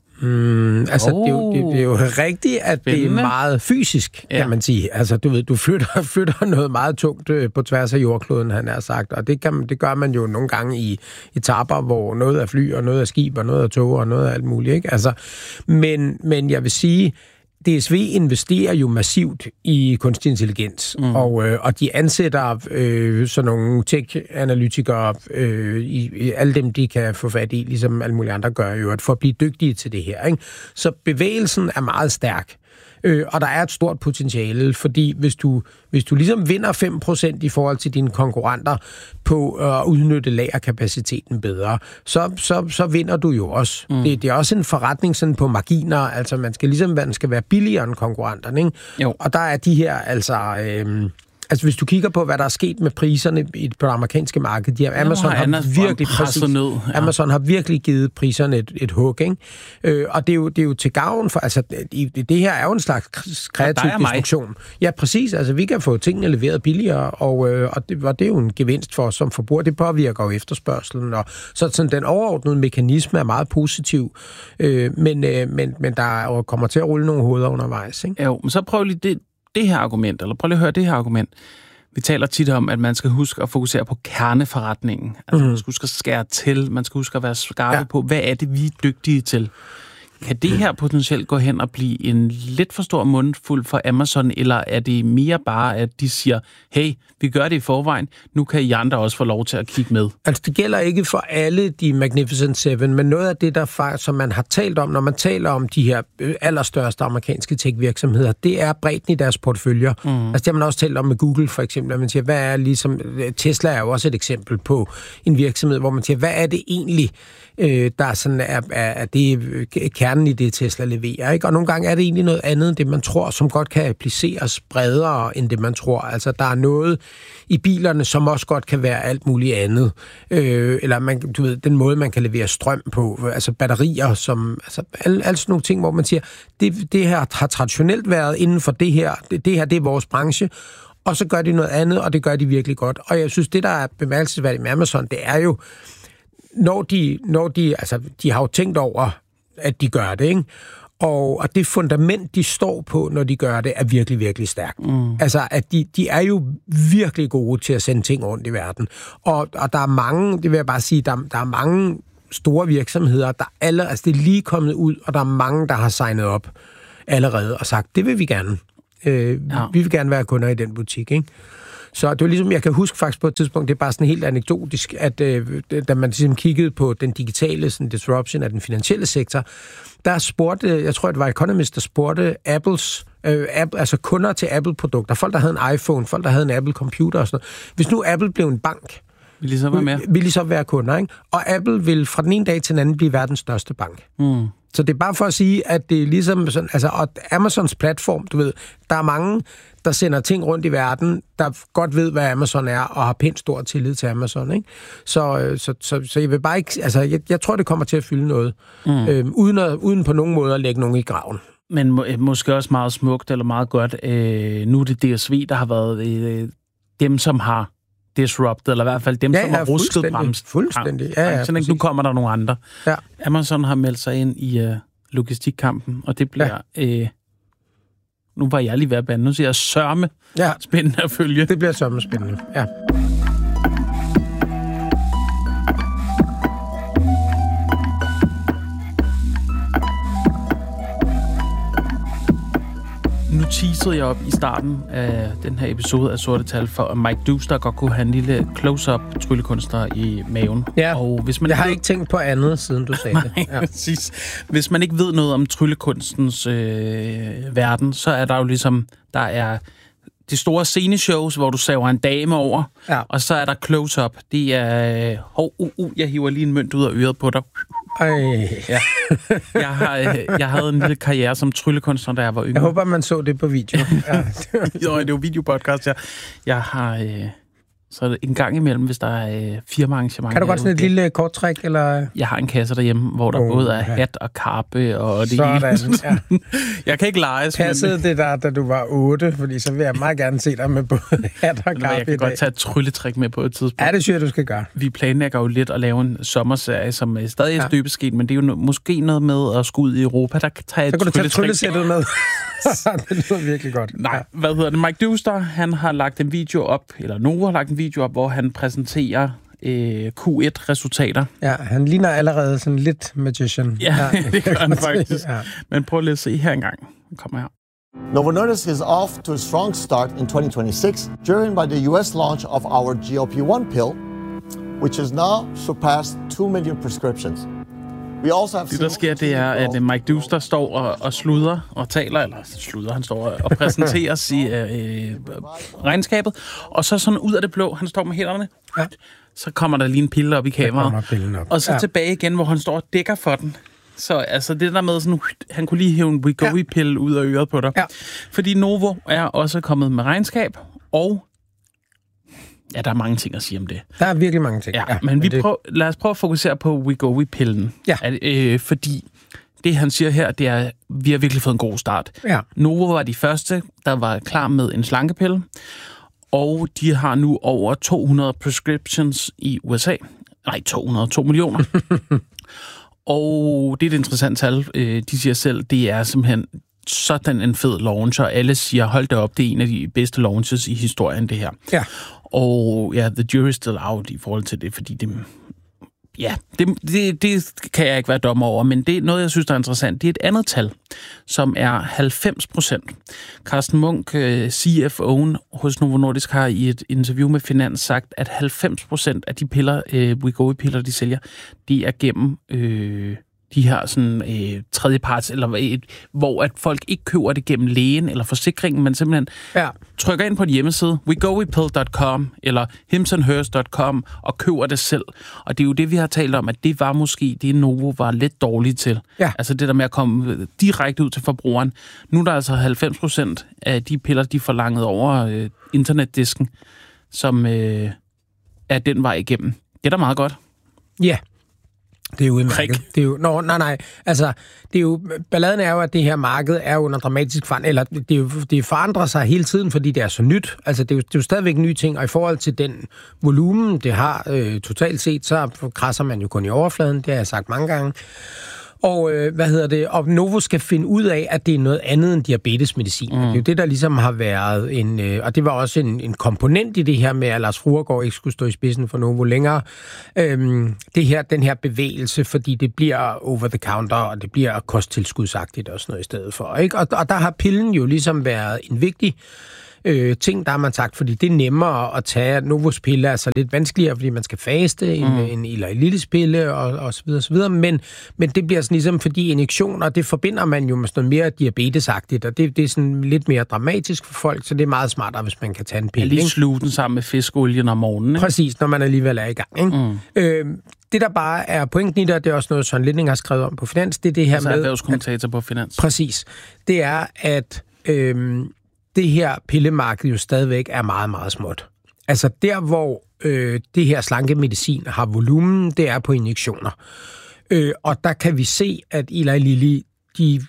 Mm, altså, oh. det, er jo, det, det er jo rigtigt, at Spændende. Det er meget fysisk, kan ja. man sige. Altså, du ved, du flytter, flytter noget meget tungt øh, på tværs af jordkloden, han har sagt, og det, kan, det gør man jo nogle gange i etaper, hvor noget er fly, og noget er skib, og noget er tog, og noget er alt muligt, ikke? Altså, men, men jeg vil sige, D S V investerer jo massivt i kunstig intelligens, mm. og, øh, og de ansætter øh, sådan nogle tech-analytikere, øh, i, i alle dem, de kan få fat i, ligesom alle mulige andre gør jo, for at blive dygtige til det her. Ikke? Så bevægelsen er meget stærk. Øh, og der er et stort potentiale, fordi hvis du, hvis du ligesom vinder fem procent i forhold til dine konkurrenter på at udnytte lagerkapaciteten bedre, så, så, så vinder du jo også. Mm. Det, det er også en forretning sådan på marginer, altså man skal ligesom man skal være billigere end konkurrenterne, ikke? Jo. Og der er de her, altså... Øh, Altså, hvis du kigger på, hvad der er sket med priserne på det amerikanske marked, de har, Amazon, har virkelig præcis, ned, ja. Amazon har virkelig givet priserne et, et hug, ikke? Øh, og det er, jo, det er jo til gavn for, altså, det, det her er jo en slags kreativ ja, destruktion. Ja, præcis, altså, vi kan få tingene leveret billigere, og, øh, og, det, og det er jo en gevinst for os som forbruger, det påvirker jo efterspørgselen, og så sådan, den overordnede mekanisme er meget positiv, øh, men, øh, men, men der kommer til at rulle nogle hoveder undervejs, ikke? Jo, men så prøv lige det, det her argument, eller prøv lige at høre det her argument. Vi taler tit om, at man skal huske at fokusere på kerneforretningen. Altså, mm. man skal huske at skære til, man skal huske at være skarpe ja. på, hvad er det, vi er dygtige til. kan det her potentielt gå hen og blive en lidt for stor mundfuld for Amazon, eller er det mere bare, at de siger, hey, vi gør det i forvejen, nu kan I andre også få lov til at kigge med? Altså, det gælder ikke for alle de Magnificent Seven, men noget af det, der faktisk, som man har talt om, når man taler om de her allerstørste amerikanske tech-virksomheder, det er bredden i deres porteføljer. Mm. Altså, det har man også talt om med Google, for eksempel, at man siger, hvad er ligesom, Tesla er jo også et eksempel på en virksomhed, hvor man siger, hvad er det egentlig, der sådan er, er det kernen i det, Tesla leverer, ikke? Og nogle gange er det egentlig noget andet, end det man tror, som godt kan appliceres bredere, end det man tror. Altså, der er noget i bilerne, som også godt kan være alt muligt andet. Øh, eller man, du ved, den måde, man kan levere strøm på, altså batterier, som, altså alle, alle sådan nogle ting, hvor man siger, det, det her har traditionelt været inden for det her, det, det her, det er vores branche, og så gør de noget andet, og det gør de virkelig godt. Og jeg synes, det, der er bemærkelsesværdigt med Amazon, det er jo, når de, når de, altså, de har jo tænkt over, at de gør det, ikke? Og, og det fundament, de står på, når de gør det, er virkelig, virkelig stærkt. Mm. Altså, at de, de er jo virkelig gode til at sende ting rundt i verden. Og, og der er mange, det vil jeg bare sige, der, der er mange store virksomheder, der alle, altså det er lige kommet ud, og der er mange, der har signet op allerede og sagt, det vil vi gerne. Øh, ja. Vi vil gerne være kunder i den butik, ikke? Så det var ligesom, jeg kan huske faktisk på et tidspunkt, det er bare sådan helt anekdotisk, at øh, da man ligesom kiggede på den digitale sådan, disruption af den finansielle sektor, der spurgte, jeg tror, det var Economist, der spurgte Apples, øh, Apple, altså kunder til Apple-produkter, folk, der havde en iPhone, folk, der havde en Apple-computer og sådan noget. Hvis nu Apple blev en bank, vil I så være med? Vil I så være kunder, ikke? Og Apple vil fra den ene dag til den anden blive verdens største bank. Mm. Så det er bare for at sige, at det er ligesom sådan, altså, og Amazons platform, du ved, der er mange, der sender ting rundt i verden, der godt ved, hvad Amazon er, og har pænt stor tillid til Amazon, ikke? Så, så, så, så jeg vil bare ikke, altså, jeg, jeg tror, det kommer til at fylde noget, mm. øhm, uden, at, uden på nogen måde at lægge nogen i graven. Men må, måske også meget smukt, eller meget godt, øh, nu er det D S V, der har været øh, dem, som har disrupted, eller i hvert fald dem, ja, som har rusket bremsen. Fuldstændig, ja, ja, ja, sådan, nu kommer der nogle andre. Ja. Amazon har meldt sig ind i uh, logistikkampen, og det bliver... Ja. Øh, nu var jeg lige ved at bande, nu siger jeg sørme ja. spændende at følge. Det bliver sørme spændende, ja. Nu teasede jeg op i starten af den her episode af Sorte Tal for, at Mike Duster godt kunne have en lille close-up tryllekunstner i maven. Ja, og hvis man jeg har ved... ikke tænkt på andet, siden du sagde det. Ja. Præcis. Hvis man ikke ved noget om tryllekunstens øh, verden, så er der jo ligesom, der er de store sceneshows, hvor du saver en dame over, ja. Og så er der close-up. Det er, hov, uh, uh, jeg hiver lige en mønt ud af øret på dig. Ej. Ja. Jeg, har, jeg havde en lille karriere som tryllekunstner, da jeg var yngre. Jeg håber, man så det på video. Ja. Jo, det er jo videopodcast. Jeg, jeg har... Øh, så en gang imellem, hvis der er øh, firmaarrangementer... Kan du godt sådan et det, lille korttræk, eller... Jeg har en kasse derhjemme, hvor der oh, både er ja. hat og kappe og det sådan, ja. Jeg kan ikke lege. Passede men... det der, da du var otte? Fordi så vil jeg meget gerne se dig med både hat og kappe. Jeg kan godt tage et trylletrik med på et tidspunkt. Ja, det synes jeg, du skal gøre. Vi planlægger jo lidt at lave en sommerserie, som er stadig er støbesket, men det er jo måske noget med at skulle ud i Europa, der kan tage et trylletrik. Så kan du tage tryllesættet med. Det lyder virkelig godt. Nej, ja. Hvad hedder det? Mike Duster, han har lagt en video op, eller Novo har lagt en video op, hvor han præsenterer øh, Q et-resultater. Ja, han ligner allerede sådan lidt magician. Ja, ja. Det gør han faktisk. Ja. Men prøv lige at se her engang. Han kommer her. Novo Nordisk is off to a strong start in twenty twenty-six, driven by the U S launch of our G L P one pill, which has now surpassed two million prescriptions. Det, der sker, det er, at Mike Duster står og, og sluder og taler, eller sluder, han står og præsenterer sig øh, regnskabet, og så sådan ud af det blå, han står med hænderne, ja. Så kommer der lige en pille op i kameraet, op. Og så ja. tilbage igen, hvor han står og dækker for den. Så altså det der med sådan, han kunne lige hæve en Wegovy-pille ud af øret på dig. Ja. Fordi Novo er også kommet med regnskab, og ja, der er mange ting at sige om det. Der er virkelig mange ting. Ja, ja, men vi det... prøv, lad os prøve at fokusere på Wegovy-pillen. Ja. At, øh, fordi det, han siger her, det er, vi har virkelig fået en god start. Ja. Novo var de første, der var klar med en slankepille, og de har nu over to hundrede prescriptions i U S A. Nej, to hundrede, to millioner. Og det er et interessant tal. De siger selv, det er simpelthen sådan en fed launch, og alle siger, hold da op, det er en af de bedste launches i historien, det her. Ja. Og ja, the jury's still out i forhold til det, fordi det, ja, det, det, det kan jeg ikke være dommer over, men det er noget, jeg synes, der er interessant. Det er et andet tal, som er halvfems procent. Carsten Munk, C F O'en hos Novo Nordisk, har i et interview med Finans sagt, at halvfems procent af de piller, øh, Wegovy-piller, de sælger, de er gennem øh, de her sådan, øh, tredjeparts, eller et, hvor at folk ikke køber det gennem lægen eller forsikringen, men simpelthen ja. trykker ind på en hjemmeside, wegovypill punktum com eller hims and hers punktum com og køber det selv. Og det er jo det, vi har talt om, at det var måske det, Novo var lidt dårligt til. Ja. Altså det der med at komme direkte ud til forbrugeren. Nu er der altså halvfems procent af de piller, de forlangede over øh, internetdisken, som øh, er den vej igennem. Det er da meget godt. Ja. Det er jo udmærket. Det er jo, nå, nej, nej. Altså, det er jo, balladen er jo, at det her marked er under dramatisk forandring, eller det, er jo, det forandrer sig hele tiden, fordi det er så nyt. Altså, det er jo, det er jo stadigvæk nye ting, og i forhold til den volumen, det har øh, totalt set, så krasser man jo kun i overfladen, det har jeg sagt mange gange. Og øh, hvad hedder det? Og Novo skal finde ud af, at det er noget andet end diabetesmedicin. Mm. Det er jo det, der ligesom har været en... Øh, og det var også en, en komponent i det her med, at Lars Fruergaard ikke skulle stå i spidsen for Novo længere. Øhm, det her, den her bevægelse, fordi det bliver over the counter, og det bliver kosttilskudsagtigt og sådan noget i stedet for. Ikke? Og, og der har pillen jo ligesom været en vigtig øh, ting, der har man sagt, fordi det er nemmere at tage. Novos pille er så lidt vanskeligere, fordi man skal faste mm. en, en Eli Lillis pille og, og så videre, så videre. Men, men det bliver sådan ligesom, fordi injektioner, det forbinder man jo med sådan noget mere diabetesagtigt, og det, det er sådan lidt mere dramatisk for folk, så det er meget smartere, hvis man kan tage en pille. Jeg lige sluge den sammen med fiskolien om morgenen. Ikke? Præcis, når man alligevel er i gang. Ikke? Mm. Øh, det, der bare er pointen i det, det er også noget, Søren Linding har skrevet om på Finans, det er det her altså med... erhvervskommentator på Finans. Præcis. Det er, at... Øh, det her pillemarked jo stadigvæk er meget, meget småt. Altså der, hvor øh, det her slankemedicin har volumen, det er på injektioner. Øh, og der kan vi se, at Eli Lilly, de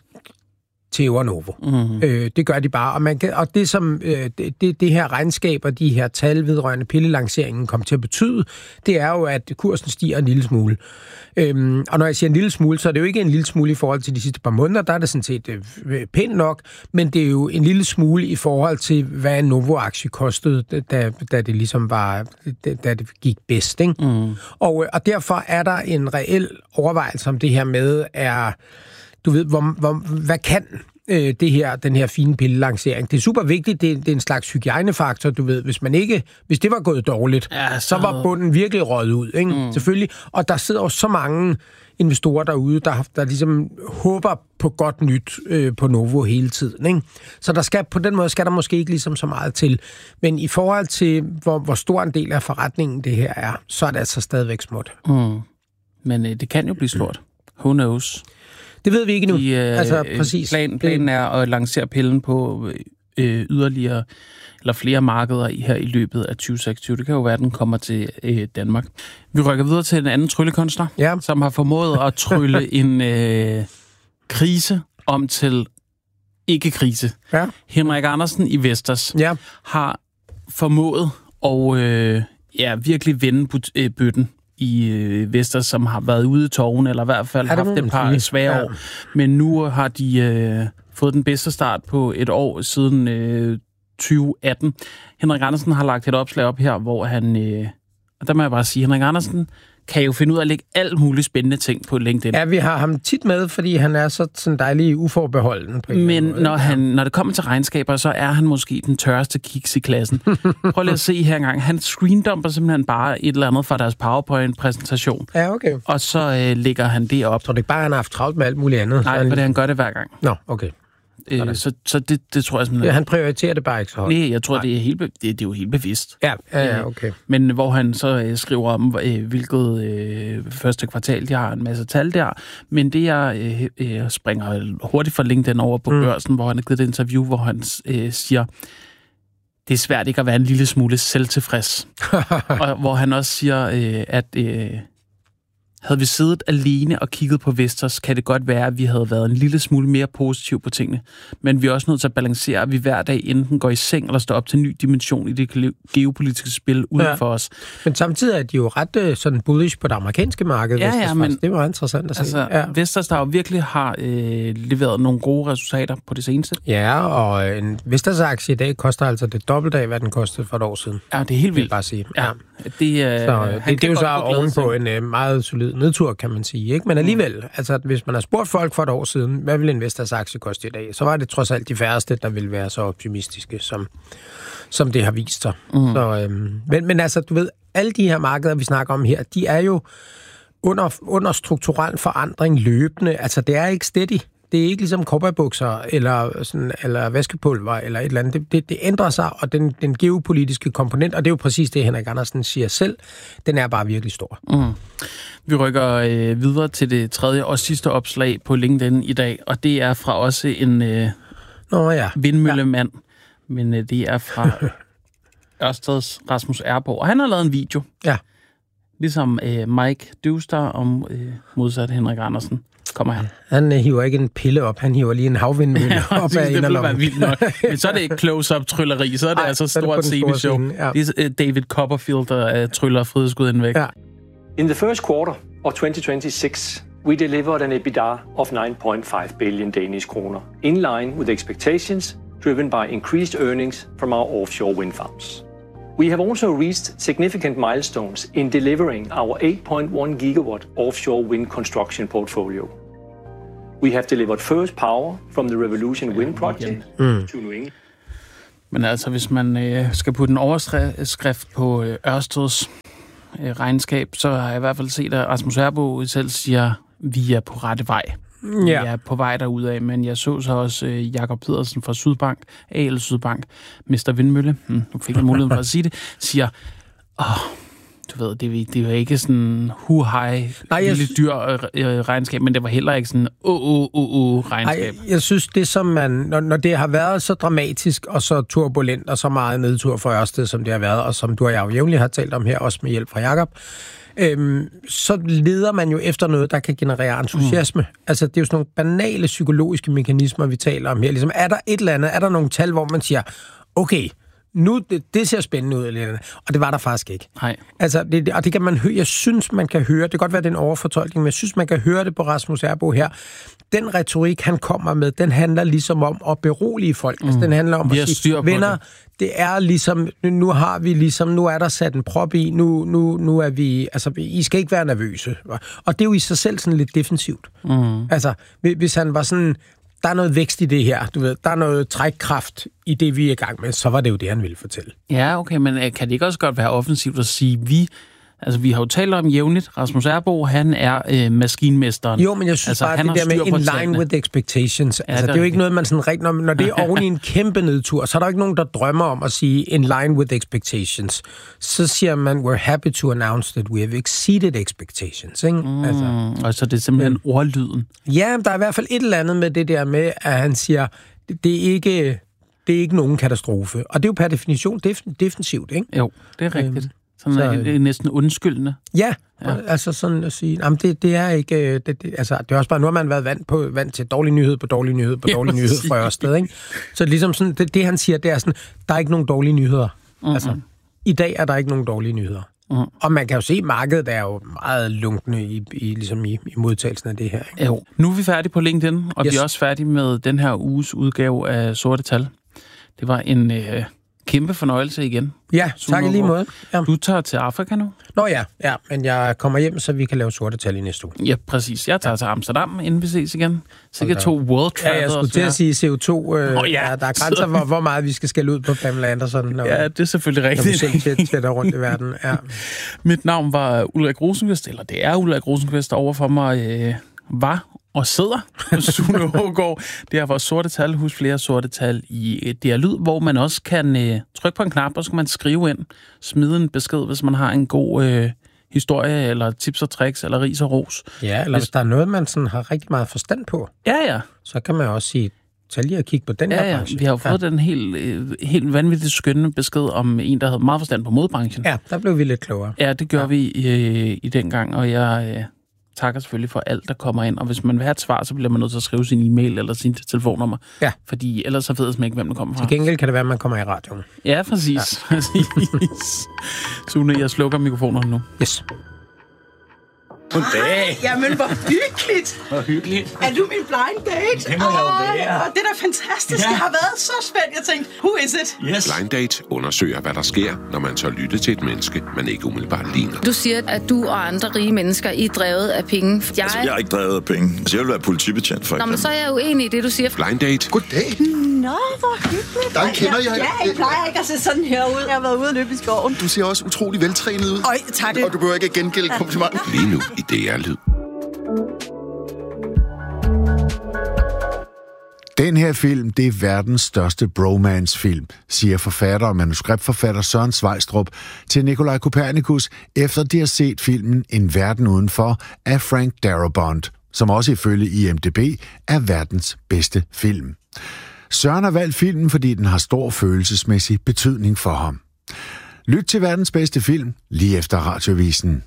tæver Novo. Mm-hmm. Øh, det gør de bare. Og, man kan, og det, som øh, det, det her regnskab og de her tal vedrørende pillelanceringen kommer til at betyde, det er jo, at kursen stiger en lille smule. Øhm, og når jeg siger en lille smule, så er det jo ikke en lille smule i forhold til de sidste par måneder, der er det sådan set øh, pænt nok, men det er jo en lille smule i forhold til, hvad en Novo-aktie kostede, da, da det ligesom var, da, da det gik bedst. Ikke? Mm. Og, og derfor er der en reel overvejelse om det her med, er, du ved, hvor, hvor, hvad kan øh, det her, den her fine pillelancering? Det er super vigtigt, det er, det er en slags hygiejnefaktor, du ved, hvis man ikke, hvis det var gået dårligt, ja, så... så var bunden virkelig røget ud, ikke? Mm. Selvfølgelig. Og der sidder jo så mange investorer derude, der, der ligesom håber på godt nyt øh, på Novo hele tiden, ikke? Så der skal, på den måde skal der måske ikke ligesom så meget til. Men i forhold til, hvor, hvor stor en del af forretningen det her er, så er det altså stadigvæk småt. Mm. Men øh, det kan jo blive stort. Who knows? Det ved vi ikke nu. De, øh, altså, præcis. Plan, planen er at lancere pillen på øh, yderligere eller flere markeder her i løbet af tyve seksogtyve. Det kan jo være, at den kommer til øh, Danmark. Vi rykker videre til en anden tryllekunstner, ja. som har formået at trylle en øh, krise om til ikke-krise. Ja. Henrik Andersen i Vestas ja. har formået at øh, ja, virkelig vende øh, bøtten i øh, Vestas, som har været ude i torven, eller i hvert fald haft et par svære ja. år. Men nu har de øh, fået den bedste start på et år siden øh, tyve atten. Henrik Andersen har lagt et opslag op her, hvor han, øh, og der må jeg bare sige, Henrik Andersen kan jo finde ud af at lægge alt muligt spændende ting på LinkedIn. Ja, vi har ham tit med, fordi han er så sådan dejlig uforbeholden. På Men når, han, når det kommer til regnskaber, så er han måske den tørreste kiks i klassen. Prøv lige at se her engang. Han screendumper simpelthen bare et eller andet fra deres PowerPoint-præsentation. Ja, okay. Og så øh, lægger han det op. Så det er ikke bare, han har haft travlt med alt muligt andet? Nej, for det han gør det hver gang. Nå, okay. Øh, så så det, det tror jeg simpelthen... Ja, han prioriterer det bare ikke så højt. Nej, jeg tror, det er, helt, det, det er jo helt bevidst. Ja, ja, ja, okay. Men hvor han så øh, skriver om, øh, hvilket øh, første kvartal, de har en masse tal der. Men det, jeg øh, øh, springer hurtigt fra LinkedIn over på mm. Børsen, hvor han har givet et interview, hvor han øh, siger, det er svært ikke at være en lille smule selvtilfreds. Og hvor han også siger, øh, at... Øh, havde vi siddet alene og kigget på Vestas, kan det godt være, at vi havde været en lille smule mere positiv på tingene. Men vi er også nødt til at balancere, at vi hver dag enten går i seng eller står op til en ny dimension i det geopolitiske spil uden ja. for os. Men samtidig er de jo ret sådan bullish på det amerikanske marked. Ja, ja, men det var interessant at se. Altså, ja. Vestas, der jo virkelig har øh, leveret nogle gode resultater på det seneste. Ja, og en Vestas-aktie i dag koster altså det dobbelte af, hvad den kostede for et år siden. Ja, det er helt vildt. Bare sige. Ja. Det, øh, så, det, det er jo så oven på en øh, meget solid nedtur, kan man sige. Ikke? Men alligevel, mm. altså, hvis man har spurgt folk for et år siden, hvad vil en Vestas aktie koste i dag, så var det trods alt de færreste, der ville være så optimistiske, som, som det har vist sig. Mm. Så, øhm, men, men altså, du ved, alle de her markeder, vi snakker om her, de er jo under, under strukturel forandring løbende. Altså, det er ikke steady. Det er ikke ligesom cowboybukser eller, sådan, eller vaskepulver eller et eller andet. Det, det, det ændrer sig, og den, den geopolitiske komponent, og det er jo præcis det, Henrik Andersen siger selv, den er bare virkelig stor. Mm. Vi rykker øh, videre til det tredje og sidste opslag på LinkedIn i dag, og det er fra også en øh, Nå, ja. vindmøllemand, ja. men øh, det er fra Ørsteds Rasmus Erborg, og han har lavet en video. Ja. Ligesom øh, Mike Dewster om øh, modsat Henrik Andersen. Kommer han. Han øh, hiver ikke en pille op, han hiver lige en havvindmølle ja, op af en af vildt nok. Men så er det ikke close-up trylleri, så er det Ej, altså stort T V-show. Ja. Det er David Copperfield, der uh, tryller frihedsguden væk. Ja. In the first quarter of twenty twenty-six, we delivered an EBITDA of nine point five billion Danish kroner, in line with expectations, driven by increased earnings from our offshore wind farms. We have also reached significant milestones in delivering our eight point one gigawatt offshore wind construction portfolio. We have delivered first power from the Revolution Wind Project mm. to New England. Men altså, hvis man øh, skal putte en overskrift på øh, Ørsteds øh, regnskab, så har jeg i hvert fald set, at Rasmus Erborg selv siger, at vi er på rette vej. Vi ja. er på vej derudad, men jeg så så også øh, Jakob Pedersen fra Sydbank, A L Sydbank, mister Vindmølle, hm, nu fik jeg muligheden for at sige det, siger, åh, du ved, det, det var ikke sådan hu-hej, lille dyr øh, regnskab, men det var heller ikke sådan åh-åh-åh regnskab. Ej, jeg synes, det som man, når, når det har været så dramatisk og så turbulent og så meget nedtur for Ørsted, som det har været, og som du og jeg jo jævnligt har talt om her, også med hjælp fra Jakob, Øhm, så leder man jo efter noget, der kan generere entusiasme. Mm. Altså, det er jo sådan nogle banale psykologiske mekanismer, vi taler om her. Ligesom, er der et eller andet, er der nogle tal, hvor man siger, okay, nu, det, det ser spændende ud, eller andet. Og det var der faktisk ikke. Nej. Altså, det, og det kan man høre, jeg synes, man kan høre, det kan godt være, det er en overfortolkning, men jeg synes, man kan høre det på Rasmus Erborg her. Den retorik, han kommer med, den handler ligesom om at berolige folk. Mm. Altså, den handler om vi at sige, venner, det. det er ligesom, nu har vi ligesom, nu er der sat en prop i, nu, nu, nu er vi, altså, I skal ikke være nervøse. Og det er jo i sig selv sådan lidt defensivt. Mm. Altså, hvis han var sådan, der er noget vækst i det her, du ved, der er noget trækkraft i det, vi er i gang med, så var det jo det, han ville fortælle. Ja, okay, men kan det ikke også godt være offensivt at sige, vi, altså vi har jo talt om jævnligt, Rasmus Erborg, han er øh, maskinmesteren. Jo, men jeg synes altså, bare, det der med in line with expectations, ja, altså det er jo ikke noget, man sådan rigtig, når, når det er oven i en kæmpe nedtur, så er der ikke nogen, der drømmer om at sige in line with expectations. Så siger man, we're happy to announce that we have exceeded expectations, ikke? Mm, altså, og så det er simpelthen ja. ordlyden. Ja, der er i hvert fald et eller andet med det der med, at han siger, det, det er ikke... Det er ikke nogen katastrofe. Og det er jo per definition def- defensivt, ikke? Jo, det er rigtigt. Sådan så, er det næsten undskyldende. Ja, ja, altså sådan at sige, jamen det, det er ikke... Det, det, altså, det er også bare, nu har man været vant, på, vant til dårlig nyhed på dårlig nyhed på dårlig nyhed fra Ørsted, ikke? Så ligesom sådan, det, det han siger, det er sådan, der er ikke nogen dårlige nyheder. Mm-hmm. Altså, i dag er der ikke nogen dårlige nyheder. Mm. Og man kan jo se, at markedet er jo meget lunkende i, i, ligesom i, i modtagelsen af det her. Ikke? Jo. Nu er vi færdige på LinkedIn, og yes. vi er også færdige med den her uges udgave af Sorte Tal. Det var en øh, kæmpe fornøjelse igen. Ja, tak i lige måde. Ja. Du tager til Afrika nu? Nå ja, ja, men jeg kommer hjem, så vi kan lave Sorte Tal i næste uge. Ja, præcis. Jeg tager ja. til Amsterdam, inden vi ses igen. Sikkert to world travelers. Ja, jeg skulle til at sige C O to. Øh, oh, ja. der, der er grænser for, hvor meget vi skal skælde ud på Pamela Andersen. Når, ja, det er selvfølgelig rigtigt. Når vi selv tætter rundt i verden. Ja. Mit navn var Ulrik Rosenqvist, eller det er Ulrik Rosenqvist, overfor mig øh, var og sidder hos Sune Hågaard. Det er vores Sorte Tal. Husk flere sorte tal i D R Lyd, hvor man også kan øh, trykke på en knap, og så kan man skrive ind, smide en besked, hvis man har en god øh, historie, eller tips og tricks, eller ris og ros. Ja, eller hvis, hvis der er noget, man sådan har rigtig meget forstand på. Ja, ja. Så kan man også sige, tag lige og kigge på den ja, her branche. Ja, vi har jo fået ja. den helt, øh, helt vanvittigt skønne besked om en, der havde meget forstand på modebranchen. Ja, der blev vi lidt klogere. Ja, det gør ja. vi øh, i den gang, og jeg... Øh, takker selvfølgelig for alt, der kommer ind. Og hvis man vil have et svar, så bliver man nødt til at skrive sin e-mail eller sin telefonnummer. Ja. Fordi ellers så ved jeg ikke, hvem der kommer fra. Til gengæld kan det være, at man kommer i radioen. Ja, præcis. Ja. Sune, jeg slukker mikrofonerne nu. Yes. Goddag. Jamen, hvor hyggeligt. Hvor hyggeligt. Er du min blind date? Det må jeg jo være. Det er da fantastisk. Ja. Jeg har været så spændt. Jeg tænkte, who is it? Yes. Blind Date undersøger, hvad der sker, når man tør lytte til et menneske, man ikke umiddelbart ligner. Du siger, at du og andre rige mennesker I er drevet af penge. Jeg... Altså, jeg er ikke drevet af penge. Altså, jeg vil være politibetjent, for eksempel. Nå, men så er jeg uenig i det, du siger. Blind Date. Goddag. Nå, hvor hyggeligt. Der kender jeg. Ja, jeg plejer ikke at se sådan her ud. Jeg har været ude og løbe i skoven. Du ser også utrolig veltrænet ud. Øj, tak det. Og du behøver ikke at gengælde komplimenten. Lige nu i D R-lyd. Den her film, det er verdens største bromance-film, siger forfatter og manuskriptforfatter Søren Sveistrup til Nikolaj Kopernikus, efter de har set filmen En verden udenfor af Frank Darabont, som også ifølge I M D B er verdens bedste film. Søren har valgt filmen, fordi den har stor følelsesmæssig betydning for ham. Lyt til verdens bedste film lige efter Radiovisen.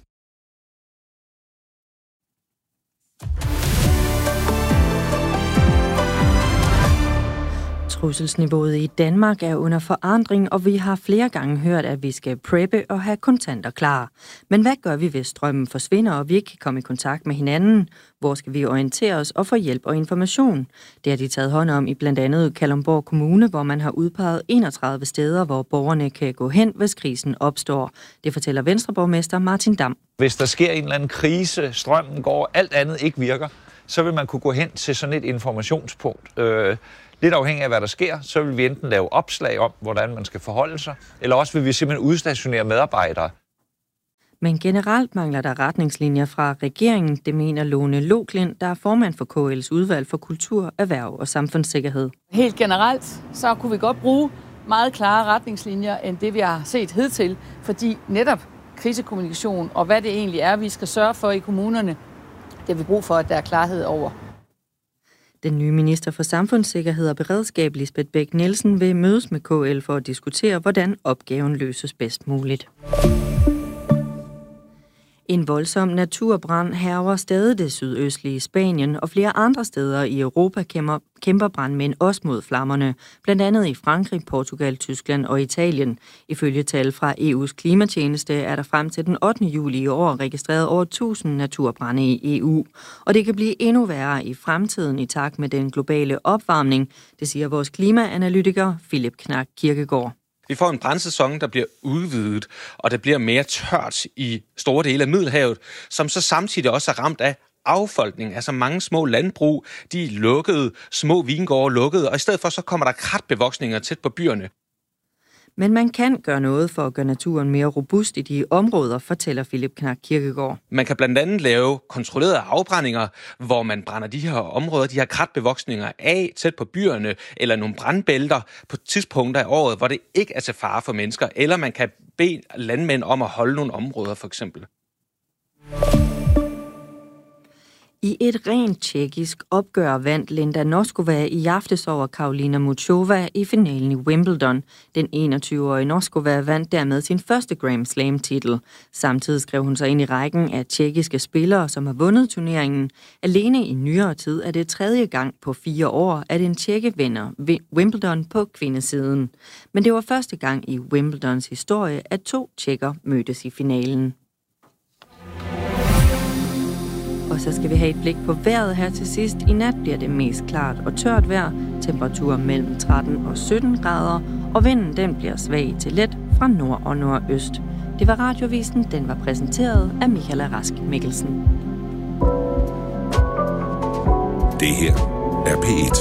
Trusselsniveauet i Danmark er under forandring, og vi har flere gange hørt, at vi skal preppe og have kontanter klar. Men hvad gør vi, hvis strømmen forsvinder, og vi ikke kan komme i kontakt med hinanden? Hvor skal vi orientere os og få hjælp og information? Det har de taget hånd om i blandt andet Kalundborg Kommune, hvor man har udpeget enogtredive steder, hvor borgerne kan gå hen, hvis krisen opstår. Det fortæller Venstreborgmester Martin Dam. Hvis der sker en eller anden krise, strømmen går, alt andet ikke virker, så vil man kunne gå hen til sådan et informationspunkt. Øh, Lidt afhængig af, hvad der sker, så vil vi enten lave opslag om, hvordan man skal forholde sig, eller også vil vi simpelthen udstationere medarbejdere. Men generelt mangler der retningslinjer fra regeringen, det mener Lone Loklind, der er formand for K L's udvalg for kultur, erhverv og samfundssikkerhed. Helt generelt, så kunne vi godt bruge meget klare retningslinjer, end det vi har set hidtil, fordi netop krisekommunikation og hvad det egentlig er, vi skal sørge for i kommunerne, det har vi brug for, at der er klarhed over. Den nye minister for samfundssikkerhed og beredskab, Lisbeth Bech-Nielsen, vil mødes med K L for at diskutere, hvordan opgaven løses bedst muligt. En voldsom naturbrand hærger stadig det sydøstlige Spanien, og flere andre steder i Europa kæmper, kæmper brandmænd også mod flammerne, blandt andet i Frankrig, Portugal, Tyskland og Italien. Ifølge tal fra E U's klimatjeneste er der frem til den ottende juli i år registreret over tusind naturbrande i E U, og det kan blive endnu værre i fremtiden i takt med den globale opvarmning, det siger vores klimaanalytiker Philip Knack Kirkegaard. Vi får en brandsæson, der bliver udvidet, og der bliver mere tørt i store dele af Middelhavet, som så samtidig også er ramt af affolkning. Altså mange små landbrug, de er lukkede, små vingårde lukkede, og i stedet for så kommer der kratbevoksninger tæt på byerne. Men man kan gøre noget for at gøre naturen mere robust i de områder, fortæller Philip Knack Kirkegaard. Man kan blandt andet lave kontrollerede afbrændinger, hvor man brænder de her områder, de her kratbevoksninger af tæt på byerne, eller nogle brandbælter på tidspunkter af året, hvor det ikke er til fare for mennesker, eller man kan bede landmænd om at holde nogle områder, for eksempel. I et rent tjekkisk opgør vandt Linda Noskova i aftes over Karolina Muchova i finalen i Wimbledon. Den enogtyve-årige Noskova vandt dermed sin første Grand Slam-titel. Samtidig skrev hun sig ind i rækken af tjekkiske spillere, som har vundet turneringen. Alene i nyere tid er det tredje gang på fire år, at en tjekke vinder Wimbledon på kvindesiden. Men det var første gang i Wimbledons historie, at to tjekker mødtes i finalen. Og så skal vi have et blik på vejret her til sidst. I nat bliver det mest klart og tørt vejr. Temperaturer mellem tretten og sytten grader. Og vinden den bliver svag til let fra nord og nordøst. Det var Radiovisen. Den var præsenteret af Michael Rask Mikkelsen. Det her er P et.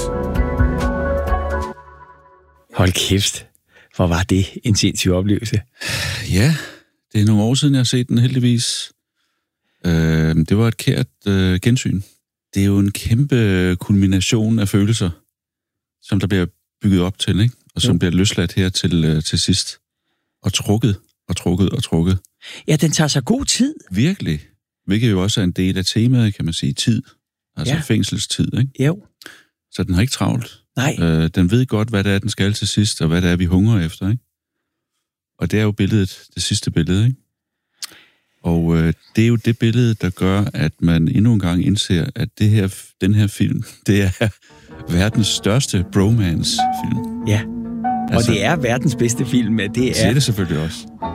Hold kæft. Hvor var det en sindssyg oplevelse? Ja, det er nogle år siden, jeg har set den heldigvis. Øh, det var et kært øh, gensyn. Det er jo en kæmpe kulmination af følelser, som der bliver bygget op til, ikke? Og som jo. bliver løsladt her til, øh, til sidst. Og trukket, og trukket, og trukket. Ja, den tager sig god tid. Virkelig. Hvilket jo også er en del af temaet, kan man sige, tid. Altså ja. fængselstid, ikke? Jo. Så den har ikke travlt. Nej. Øh, den ved godt, hvad det er, den skal til sidst, og hvad det er, vi hungrer efter, ikke? Og det er jo billedet, det sidste billede, ikke? Og øh, det er jo det billede, der gør, at man endnu en gang indser, at det her, den her film, det er verdens største bromance-film. Ja, og altså, det er verdens bedste film. Det er, det er det selvfølgelig også.